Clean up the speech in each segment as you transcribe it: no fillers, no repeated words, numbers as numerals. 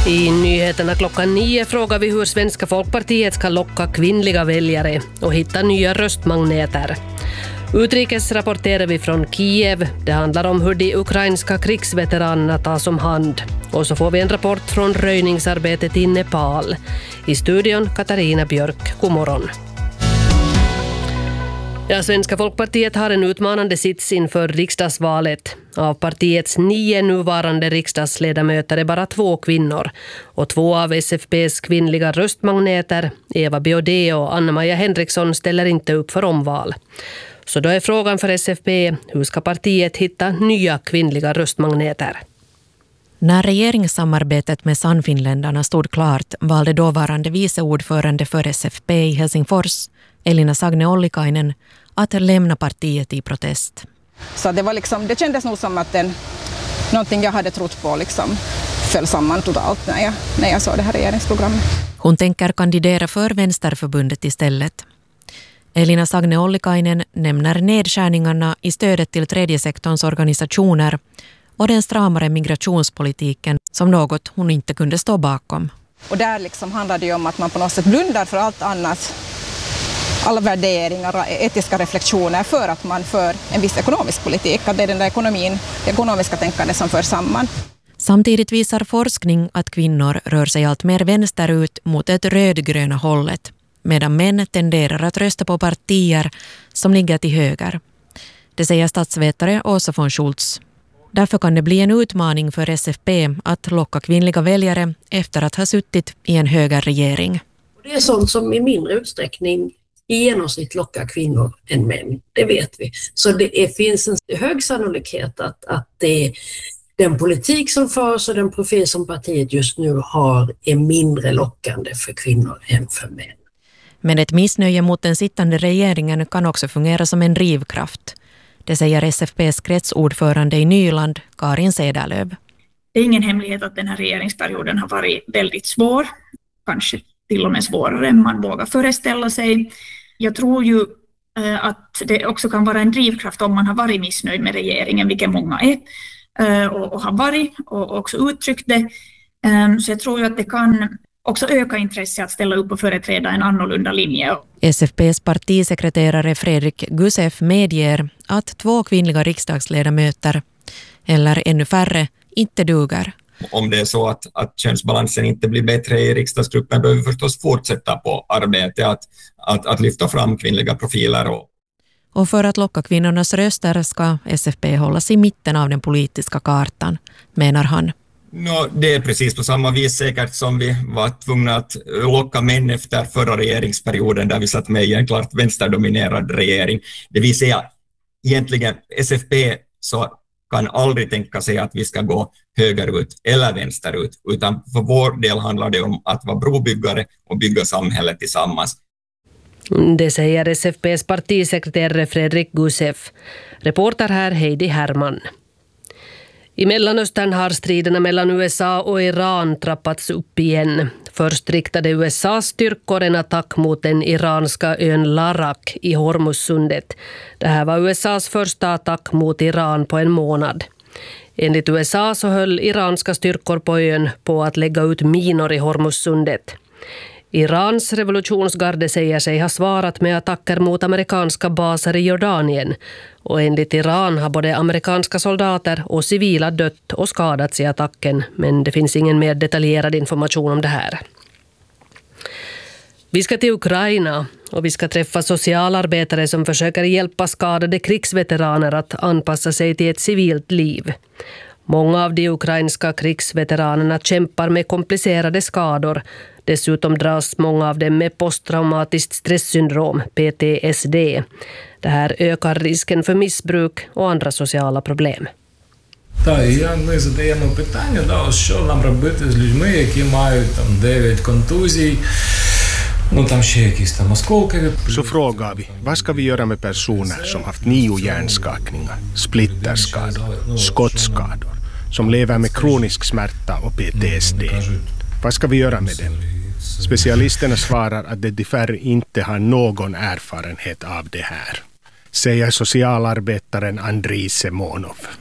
I nyheterna klockan 9 frågar vi hur Svenska Folkpartiet ska locka kvinnliga väljare och hitta nya röstmagneter. Utrikes rapporterar vi från Kiev. Det handlar om hur de ukrainska krigsveteranerna tas om hand. Och så får vi en rapport från röjningsarbetet i Nepal. I studion Katarina Björk. God morgon. Ja, Svenska Folkpartiet har en utmanande sits inför riksdagsvalet. Av partiets 9 nuvarande riksdagsledamöter är bara 2 kvinnor. Och 2 av SFP:s kvinnliga röstmagneter, Eva Biaudet och Anna-Maja Henriksson, ställer inte upp för omval. Så då är frågan för SFP, hur ska partiet hitta nya kvinnliga röstmagneter? När regeringssamarbetet med Sannfinländarna stod klart valde dåvarande viceordförande för SFP i Helsingfors, Elina Sagne-Ollikainen, att lämna partiet i protest. Så det var liksom, det kändes nog som att någonting jag hade trott på liksom föll samman totalt när jag såg det här regeringsprogrammet. Hon tänker kandidera för Vänsterförbundet istället. Elina Sagne-Ollikainen nämner nedskärningarna i stödet till tredje sektorns organisationer och den stramare migrationspolitiken som något hon inte kunde stå bakom. Och där liksom handlar det ju om att man på något sätt blundar för allt annat, alla värderingar och etiska reflektioner för att man för en viss ekonomisk politik. Att det är den där det ekonomiska tänkandet som för samman. Samtidigt visar forskning att kvinnor rör sig allt mer vänsterut mot det rödgröna hållet, medan män tenderar att rösta på partier som ligger till höger. Det säger statsvetare Åsa von Schultz. Därför kan det bli en utmaning för SFP att locka kvinnliga väljare efter att ha suttit i en högerregering. Det är sånt som i mindre utsträckning i genomsnitt lockar kvinnor än män, det vet vi. Så det finns en hög sannolikhet att den politik som förs och den profil som partiet just nu har är mindre lockande för kvinnor än för män. Men ett missnöje mot den sittande regeringen kan också fungera som en drivkraft. Det säger SFP:s kretsordförande i Nyland, Karin Cederlöv. Det är ingen hemlighet att den här regeringsperioden har varit väldigt svår. Kanske till och med svårare än man vågar föreställa sig. Jag tror ju att det också kan vara en drivkraft om man har varit missnöjd med regeringen, vilket många är och har varit och också uttryckt det. Så jag tror ju att det kan också öka intresse att ställa upp och företräda en annorlunda linje. SFP:s partisekreterare Fredrik Gusev medger att 2 kvinnliga riksdagsledamöter, eller ännu färre, inte duger. Om det är så att könsbalansen inte blir bättre i riksdagsgruppen behöver vi förstås fortsätta på arbetet att lyfta fram kvinnliga profiler. Och för att locka kvinnornas röster ska SFP hållas i mitten av den politiska kartan, menar han. Det är precis på samma vis säkert som vi var tvungna att locka män efter förra regeringsperioden där vi satt med i en klart vänsterdominerad regering. Det vill säga egentligen SFP så kan aldrig tänka sig att vi ska gå högerut eller vänsterut, utan för vår del handlar det om att vara brobyggare och bygga samhället tillsammans. Det säger SFP:s partisekreterare Fredrik Gusev. Reporter här Heidi Herman. I Mellanöstern har striderna mellan USA och Iran trappats upp igen. Först riktade USAs styrkor en attack mot den iranska ön Larak i Hormuzsundet. Det här var USAs första attack mot Iran på en månad. Enligt USA så höll iranska styrkor på ön på att lägga ut minor i Hormuzsundet. Irans revolutionsgarde säger sig ha svarat med attacker mot amerikanska baser i Jordanien. Och enligt Iran har både amerikanska soldater och civila dött och skadats i attacken. Men det finns ingen mer detaljerad information om det här. Vi ska till Ukraina och vi ska träffa socialarbetare som försöker hjälpa skadade krigsveteraner att anpassa sig till ett civilt liv. Många av de ukrainska krigsveteranerna kämpar med komplicerade skador. Dessutom dras många av dem med posttraumatiskt stresssyndrom, PTSD. Det här ökar risken för missbruk och andra sociala problem. Ми задаємо питання, що нам робити з людьми, які мають 9 контузій, там ще якісь осколки. Så frågar vi, vad ska vi göra med personer som haft 9 hjärnskakningar, splitterskador, skottskador, som lever med kronisk smärta och PTSD? Vad ska vi göra med dem? Specialisterna svarar att de tyvärr inte har någon erfarenhet av det här, säger socialarbetaren Andriy Semonov.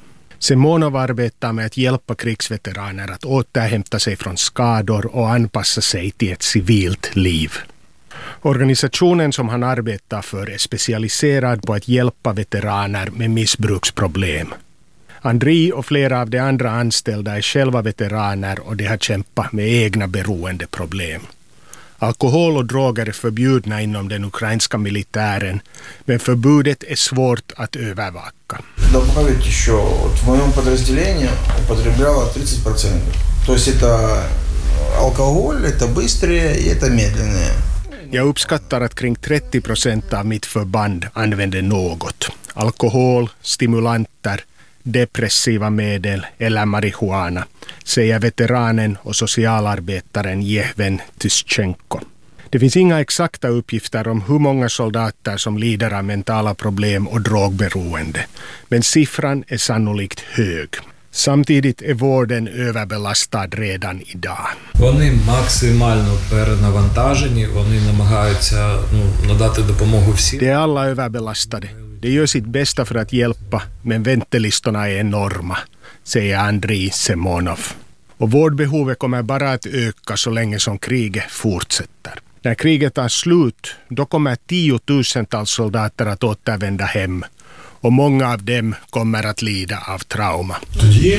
Semonov arbetar med att hjälpa krigsveteraner att återhämta sig från skador och anpassa sig till ett civilt liv. Organisationen som han arbetar för är specialiserad på att hjälpa veteraner med missbruksproblem. Andri och flera av de andra anställda är själva veteraner och de har kämpat med egna beroendeproblem. Alkohol och droger är förbjudna inom den ukrainska militären, men förbudet är svårt att övervaka. Добавить еще, вот в моем подразделении употребляло 30%. То есть это алкоголь, это быстрее и это медленнее. Jag uppskattar att kring 30% av mitt förband använder något. Alkohol, stimulanter, depressiva medel eller marijuana, säger veteranen och socialarbetaren Jehven Tyschenko. Det finns inga exakta uppgifter om hur många soldater som lider av mentala problem och drogberoende, men siffran är sannolikt hög. Samtidigt är vården överbelastad redan idag. Вони максимально перенавантажені, вони намагаються надати допомогу всім. De är alla överbelastade. De gör sitt bästa för att hjälpa, men väntelistorna är enorma, säger Andrei Semonov. Och vårdbehovet kommer bara att öka så länge som kriget fortsätter. När kriget tar slut, då kommer 10 000-tals soldater att återvända hem. Och många av dem kommer att lida av trauma. Тоді,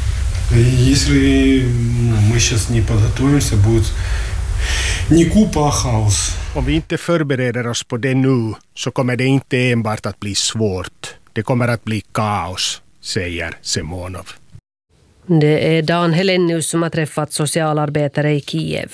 если мы сейчас не подготовимся, будет не купа, а хаос. Om vi inte förbereder oss på det nu så kommer det inte enbart att bli svårt. Det kommer att bli kaos, säger Semonov. Det är Dan Helenius som har träffat socialarbetare i Kiev.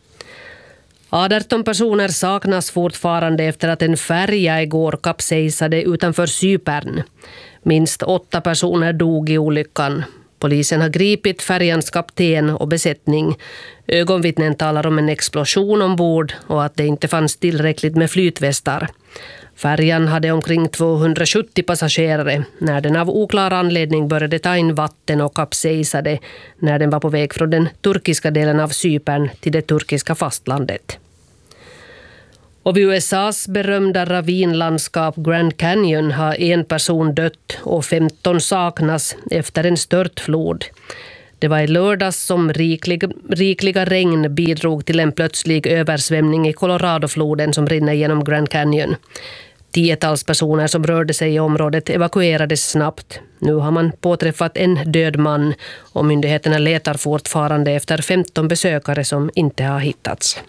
18 personer saknas fortfarande efter att en färja igår kapsejsade utanför Cypern. Minst 8 personer dog i olyckan. Polisen har gripit färjans kapten och besättning. Ögonvittnen talar om en explosion ombord och att det inte fanns tillräckligt med flytvästar. Färjan hade omkring 270 passagerare när den av oklar anledning började ta in vatten och kapsejsade när den var på väg från den turkiska delen av Cypern till det turkiska fastlandet. Och vid USAs berömda ravinlandskap Grand Canyon har 1 person dött och 15 saknas efter en störtflod. Det var i lördags som rikliga regn bidrog till en plötslig översvämning i Coloradofloden som rinner genom Grand Canyon. 10-tals personer som rörde sig i området evakuerades snabbt. Nu har man påträffat en död man och myndigheterna letar fortfarande efter 15 besökare som inte har hittats.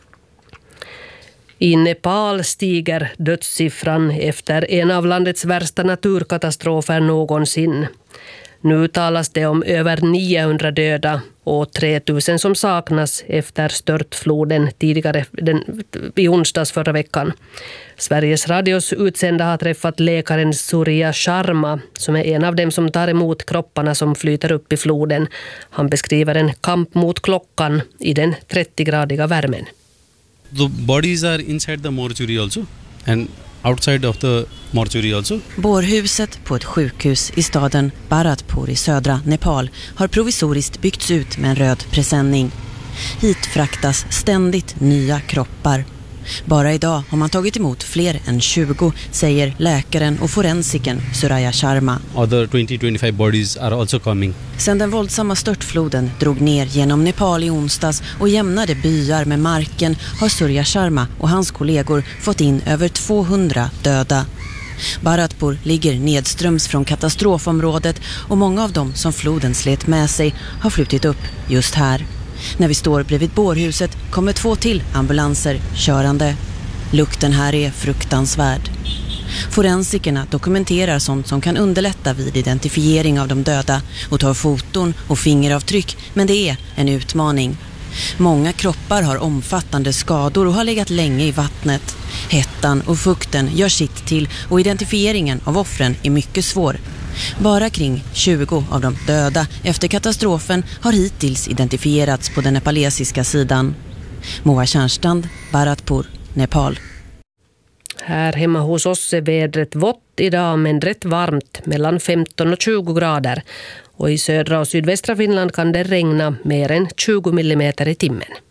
I Nepal stiger dödssiffran efter en av landets värsta naturkatastrofer någonsin. Nu talas det om över 900 döda och 3000 som saknas efter störtfloden tidigare i onsdags förra veckan. Sveriges Radios utsända har träffat läkaren Surya Sharma som är en av dem som tar emot kropparna som flyter upp i floden. Han beskriver en kamp mot klockan i den 30-gradiga värmen. The bodies are inside the mortuary also and outside of the mortuary also. Bårhuset på ett sjukhus i staden Bharatpur i södra Nepal har provisoriskt byggts ut med en röd presenning. Hit fraktas ständigt nya kroppar. Bara idag har man tagit emot fler än 20, säger läkaren och forensiken Surya Sharma. Other 20-25 bodies are also coming. Sedan den våldsamma störtfloden drog ner genom Nepal i onsdags och jämnade byar med marken har Surya Sharma och hans kollegor fått in över 200 döda. Bharatpur ligger nedströms från katastrofområdet och många av dem som floden slet med sig har flutit upp just här. När vi står bredvid bårhuset kommer 2 till ambulanser körande. Lukten här är fruktansvärd. Forensikerna dokumenterar sånt som kan underlätta vid identifiering av de döda och tar foton och fingeravtryck, men det är en utmaning. Många kroppar har omfattande skador och har legat länge i vattnet. Hettan och fukten gör sitt till och identifieringen av offren är mycket svår. Bara kring 20 av de döda efter katastrofen har hittills identifierats på den nepalesiska sidan. Moa Tjärnstrand, Bharatpur, Nepal. Här hemma hos oss är vädret vått idag men rätt varmt, mellan 15 och 20 grader. Och i södra och sydvästra Finland kan det regna mer än 20 millimeter i timmen.